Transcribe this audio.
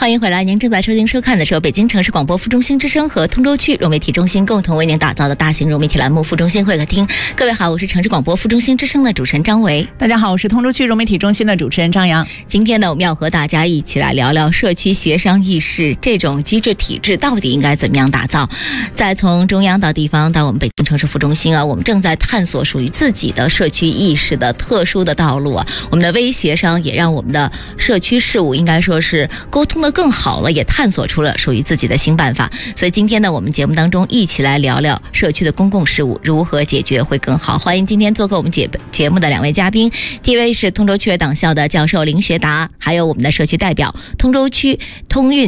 欢迎回来，您正在收听收看的是北京城市广播副中心之声和通州区融媒体中心共同为您打造的大型融媒体栏目副中心会客厅。各位好，我是城市广播副中心之声的主持人张维。 大家好，我是通州区融媒体中心的主持人张扬。 今天呢，我们要和大家一起来聊聊社区协商议事这种机制体制到底应该怎么样打造。再从中央到地方到我们北京城市副中心啊，我们正在探索属于自己的社区议事的特殊的道路啊。我们的微协商也让我们的社区事务应该说是沟通的更好了，也探索出了属于自己的新办法。所以今天呢，我们节目当中一起来聊聊社区的公共事务如何解决会更好。欢迎今天做客我们节目的两位嘉宾，第一位是通州区党校的教授林学达，还有我们的社区代表通州区通运